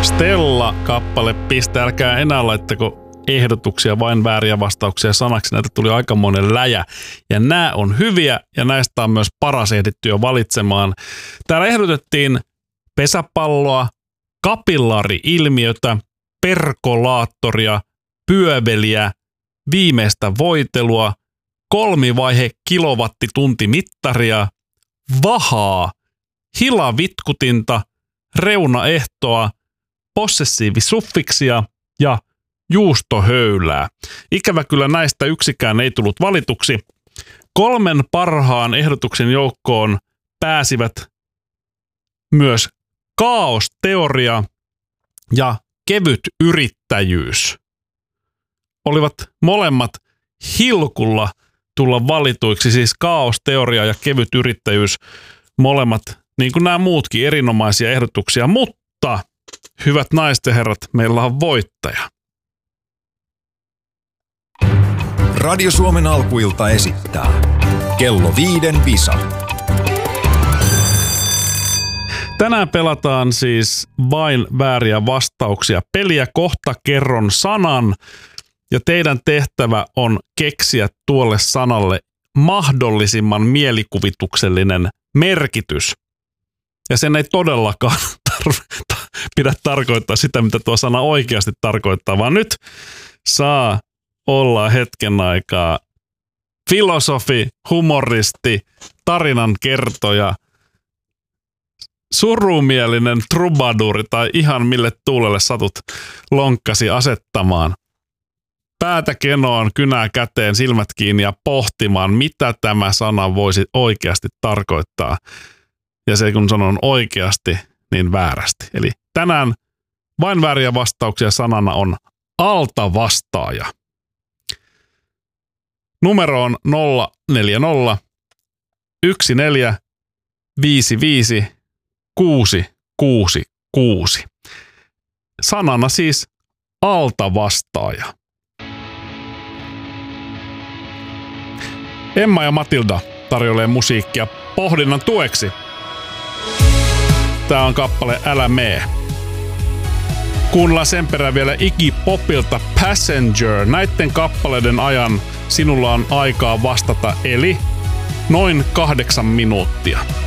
Stella-kappale Piste. Älkää enää laittako ehdotuksia, vain vääriä vastauksia sanaksi. Näitä tuli aikamoinen läjä. Ja nämä on hyviä ja näistä on myös paras ehditty jo valitsemaan. Täällä ehdotettiin pesäpalloa, kapillaari-ilmiötä, perkolaattoria, pyöveliä, viimeistä voitelua, kolmivaihe kilowattitunti-mittaria, vahaa, hilavitkutinta, reunaehtoa, possessiivisuffiksia ja juustohöylää. Ikävä kyllä näistä yksikään ei tullut valituksi. 3 parhaan ehdotuksen joukkoon pääsivät myös kaaosteoria ja kevyt yrittäjyys. Olivat molemmat hilkulla tulla valituiksi, siis kaaosteoria ja kevyt yrittäjyys, molemmat, niin kuin nämä muutkin, erinomaisia ehdotuksia, mutta hyvät naiset ja herrat, meillä on voittaja. Radio Suomen alkuilta esittää Kello 5 visa. Tänään pelataan siis vain vääriä vastauksia. Peliä kohta kerron sanan ja teidän tehtävä on keksiä tuolle sanalle mahdollisimman mielikuvituksellinen merkitys. Ja sen ei todellakaan pidä tarkoittaa sitä, mitä tuo sana oikeasti tarkoittaa, vaan nyt saa olla hetken aikaa filosofi, humoristi, tarinan kertoja, surumielinen trubaduri tai ihan mille tuulelle satut lonkkasi asettamaan. Päätä kenoon, kynää käteen, silmät kiinni ja pohtimaan, mitä tämä sana voisi oikeasti tarkoittaa. Ja se kun sanon oikeasti, niin väärästi. Eli tänään vain vääriä vastauksia sanana on altavastaaja. Numero on 040 14 55 666. Sanana siis altavastaaja. Emma ja Matilda tarjoilee musiikkia pohdinnan tueksi. Tää on kappale Älä mee. Kuunnellaan sen perään vielä Iggy Popilta Passenger. Näitten kappaleiden ajan sinulla on aikaa vastata, eli noin 8 minuuttia.